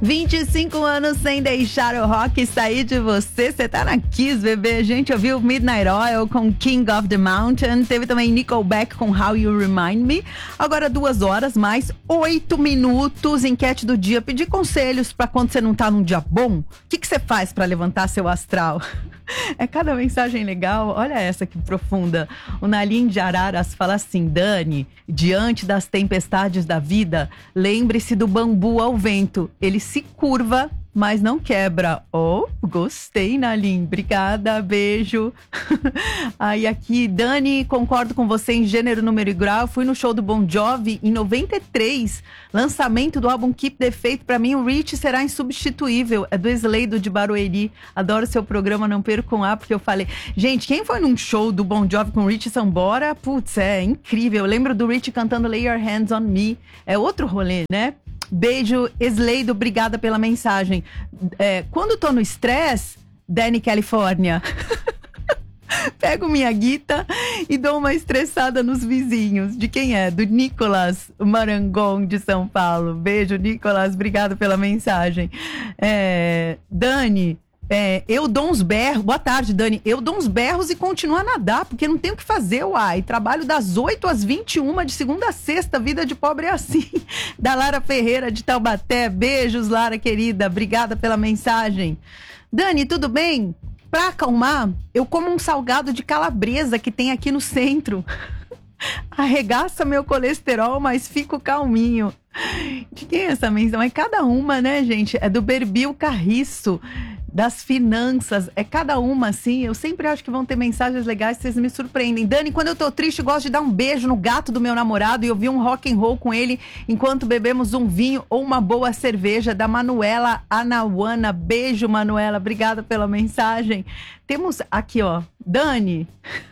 25 anos sem deixar o rock sair de você. Você tá na Kiss, bebê. A gente ouviu Midnight Oil com King of the Mountain. Teve também Nickelback com How You Remind Me. Agora 2 horas mais 8 minutos. Enquete do dia. Pedir conselhos pra quando você não tá num dia bom. O que você faz pra levantar seu astral? É cada mensagem legal. Olha essa que profunda. O Nalim de Araras fala assim: Dani, diante das tempestades da vida, lembre-se do bambu ao vento. Ele se curva, mas não quebra. Oh, gostei, Nalim. Obrigada, beijo. Aí aqui, Dani, concordo com você em gênero, número e grau. Fui no show do Bon Jovi em 93. Lançamento do álbum Keep the Faith. Pra mim, o Rich será insubstituível. É do Slade de Barueri. Adoro seu programa, não percam A, porque eu falei... Gente, quem foi num show do Bon Jovi com o Rich Sambora? Putz, é incrível. Eu lembro do Rich cantando Lay Your Hands on Me. É outro rolê, né? Beijo, Sleido, obrigada pela mensagem. Quando tô no estresse, Danny Califórnia, pego minha guita e dou uma estressada nos vizinhos. De quem é? Do Nicolas Marangon, de São Paulo. Beijo, Nicolas, obrigada pela mensagem. Dani... eu dou uns berros, boa tarde, Dani, eu dou uns berros e continuo a nadar, porque não tenho o que fazer, uai, trabalho das 8 às 21, de segunda a sexta, vida de pobre é assim, da Lara Ferreira de Taubaté, beijos, Lara querida, obrigada pela mensagem. Dani, tudo bem? Pra acalmar, eu como um salgado de calabresa que tem aqui no centro, arregaça meu colesterol, mas fico calminho. De quem é essa mensagem? É cada uma, né, gente? É do Berbil Carriço, das finanças. É cada uma, assim. Eu sempre acho que vão ter mensagens legais, vocês me surpreendem. Dani, quando eu tô triste, gosto de dar um beijo no gato do meu namorado e ouvir um rock and roll com ele enquanto bebemos um vinho ou uma boa cerveja. Da Manuela Anauana. Beijo, Manuela. Obrigada pela mensagem. Temos aqui, ó. Dani...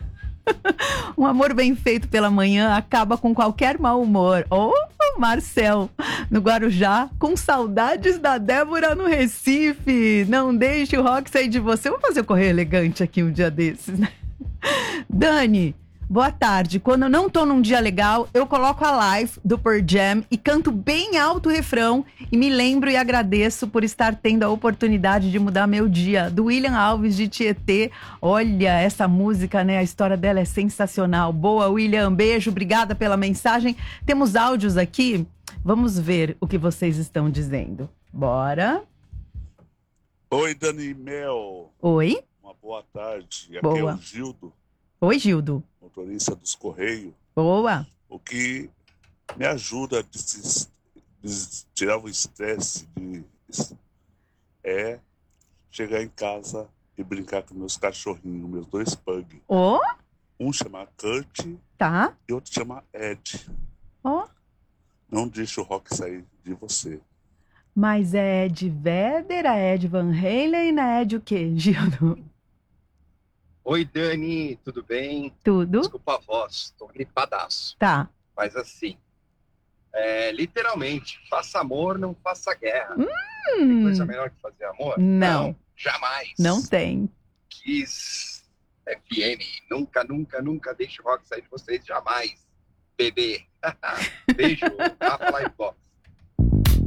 Um amor bem feito pela manhã acaba com qualquer mau humor. Marcel, no Guarujá, com saudades da Débora no Recife. Não deixe o rock sair de você. Vou fazer o correio elegante aqui um dia desses, né? Dani, boa tarde. Quando eu não tô num dia legal, eu coloco a Live do Pearl Jam e canto bem alto o refrão e me lembro e agradeço por estar tendo a oportunidade de mudar meu dia. Do William Alves de Tietê. Olha, essa música, né? A história dela é sensacional. Boa, William. Beijo, obrigada pela mensagem. Temos áudios aqui. Vamos ver o que vocês estão dizendo. Bora. Oi, Dani Mel. Oi. Uma boa tarde. Aqui Boa. é o Gildo. Oi, Gildo. Motorista dos Correios. Boa. O que me ajuda a tirar o estresse é chegar em casa e brincar com meus cachorrinhos, meus 2 pug. Um chama Kurt Tá. e outro chama Ed. Não deixe o rock sair de você. Mas é Ed Vedder, é Ed Van Halen, é Ed o quê, Gildo? Oi, Dani, tudo bem? Tudo. Desculpa a voz, tô gripadaço. Tá. Mas assim, literalmente, faça amor, não faça guerra. Tem coisa melhor que fazer amor? Não. Jamais. Não tem. Kiss FM, nunca, nunca, nunca deixe o rock sair de vocês, jamais. Bebê. Beijo, Rafa Live Box.